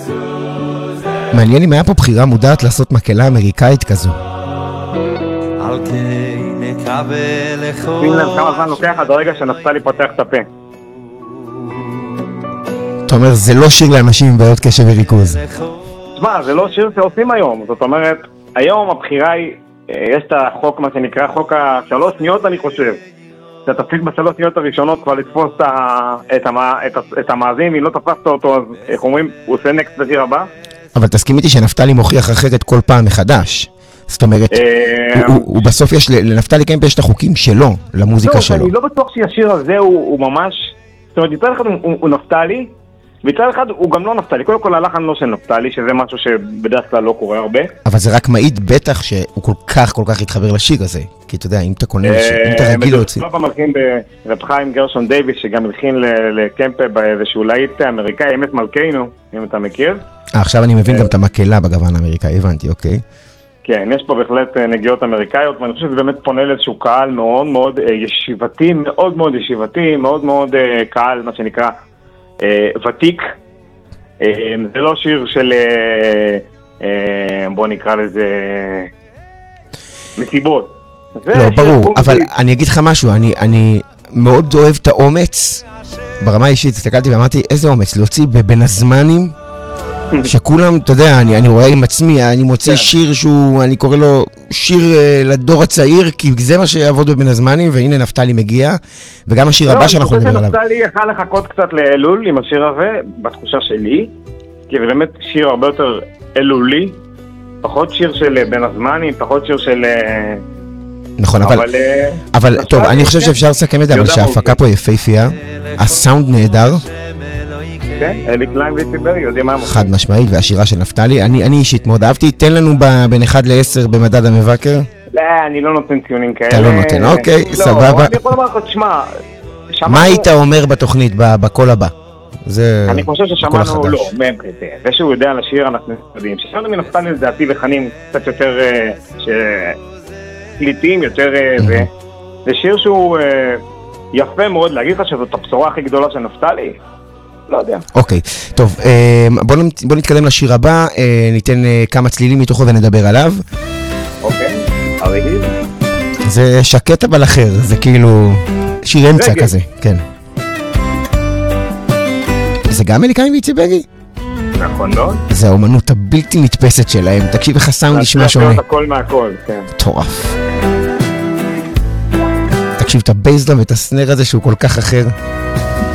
מעניין אם היה פה בחירה מודעת לעשות מקהלה אמריקאית כזו. שים לב כמה זמן לוקח עד הרגע שנפתלי פותח את הפה. אתה אומר, זה לא שיר לאנשים עם בעיות קשב וריכוז. תשמע, זה לא שיר שעושים היום. זאת אומרת, היום הבחירה היא, יש את החוק, מה שנקרא, חוק השלוש שניות, אני חושב. אתה תפסיק בשלוש שניות הראשונות כבר לתפוס את המאזין, אם לא תפסת אותו, אז איך אומרים, הוא עושה נקסט בשיר הבא. אבל תסכים איתי שנפתלי מוכיח אחרת כל פעם מחדש. זאת אומרת, הוא בסוף יש, לנפתלי קמפ יש את החוקים שלו, למוזיקה שלו. אני לא בטוח שהשיר הזה הוא ממש, זאת אומרת, יותר אחד הוא נפתלי, ויותר אחד הוא גם לא נפתלי. קודם כל הלחן לא של נפתלי, שזה משהו שבדרך כלל לא קורה הרבה. אבל זה רק מעיד בטח שהוא כל כך התחבר לשיר הזה. כי אתה יודע, אם אתה קונה, אם אתה רגיל להוציא. מדובר במלחין ברב חיים גרשון דייוויס, שגם הלחין לקמפה באיזשהו להיט אמריקאי, אמת מלכנו, אם אתה מכיר. עכשיו אני מבין גם את המקהלה בגוון האמריקאי, הבנתי, אוקיי. כן, יש פה בהחלט נגיעות אמריקאיות, ואני חושב שזה באמת פונה לאיזשהו קהל מאוד מאוד ישיבתי, מאוד מאוד ישיבתי, מאוד מאוד קהל, מה שנקרא, ותיק. זה לא שיר של, בוא נקרא לזה, מסיבות. לא, ברור, אבל אני אגיד לך משהו, אני מאוד אוהב את האומץ, ברמה האישית, הסתכלתי ואמרתי, איזה אומץ, להוציא בבין הזמנים, שכולם, אתה יודע, אני רואה עם עצמי, אני מוצא שיר שהוא, אני קורא לו שיר לדור הצעיר, כי זה מה שיעבוד בבין הזמנים, והנה נפתלי מגיע, וגם השיר הבא שאנחנו נדבר עליו. נפתלי יכל לחכות קצת לאלול עם השיר הזה, בתחושה שלי, כי זה באמת שיר הרבה יותר אלולי, פחות שיר של בין הזמנים, פחות שיר של... נכון, אבל טוב, אני חושב שאפשר לסכם את זה, אבל שההפקה פה יפהפייה, הסאונד נהדר, אלי קליין וציברי, יודעים מה... חד משמעית, והשירה של נפתלי, אני אישית מאוד אהבתי, תן לנו בין 1 ל-10 במדד המבקר. לא, אני לא נותן ציונים כאלה. אתה לא נותן, אוקיי, סבבה. אני יכול לומר לך, תשמע... מה היית אומר בתוכנית, בקול הבא? אני חושב ששמענו, לא, זה שהוא יודע על השיר, אנחנו יודעים. ששמענו מנפתלי לדעתי לחנים קצת יותר... קליטים, יותר... זה שיר שהוא יפה מאוד להגיד לך שזאת הבשורה הכי גדולה של נפתלי. לא יודע. אוקיי, טוב, בוא נתקדם לשיר הבא, ניתן כמה צלילים מתוכו ונדבר עליו. אוקיי, הרגיל. זה שקט אבל אחר, זה כאילו שיר אמצע כזה, כן. זה גם אליקאים ויציברי? נכון, לא? זה האומנות הבלתי נתפסת שלהם, תקשיב איך הסאונד נשמע שונה. זה הכל מהכל, כן. טורף. תקשיב את הבייסדרם ואת הסנר הזה שהוא כל כך אחר.